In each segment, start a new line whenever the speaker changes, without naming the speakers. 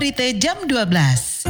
berita jam 12.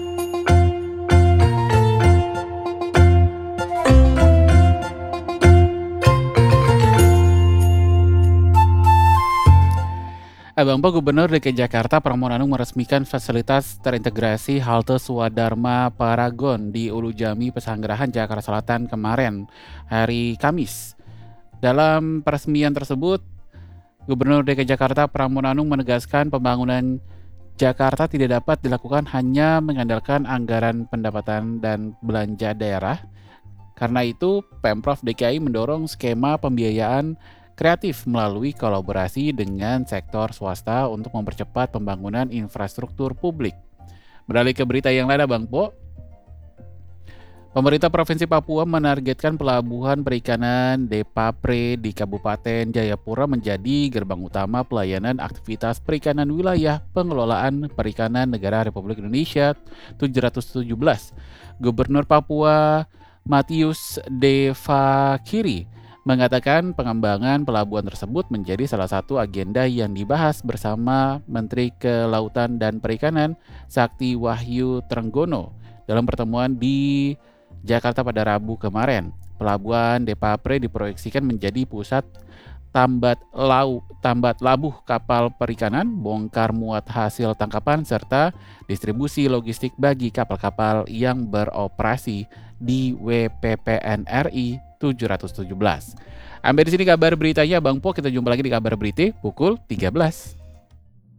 Abang Po, Gubernur DKI Jakarta Pramono Anung meresmikan fasilitas terintegrasi halte Swadharma Paragon di Ulu Jami, Pesanggerahan, Jakarta Selatan kemarin, hari Kamis. Dalam peresmian tersebut, Gubernur DKI Jakarta Pramono Anung menegaskan pembangunan Jakarta tidak dapat dilakukan hanya mengandalkan anggaran pendapatan dan belanja daerah. Karena itu, Pemprov DKI mendorong skema pembiayaan kreatif melalui kolaborasi dengan sektor swasta untuk mempercepat pembangunan infrastruktur publik. Beralih ke berita yang lain, Bang Po. Pemerintah Provinsi Papua menargetkan pelabuhan perikanan Depapre di Kabupaten Jayapura menjadi gerbang utama pelayanan aktivitas perikanan wilayah pengelolaan perikanan negara Republik Indonesia 717. Gubernur Papua Matius Devakiri mengatakan pengembangan pelabuhan tersebut menjadi salah satu agenda yang dibahas bersama Menteri Kelautan dan Perikanan Sakti Wahyu Trenggono dalam pertemuan di Jakarta pada Rabu kemarin. Pelabuhan Depapre diproyeksikan menjadi pusat tambat labuh kapal perikanan, bongkar muat hasil tangkapan, serta distribusi logistik bagi kapal-kapal yang beroperasi di WPPN RI 717. Sampai di sini kabar beritanya, Bang Po. Kita jumpa lagi di kabar berita pukul 13.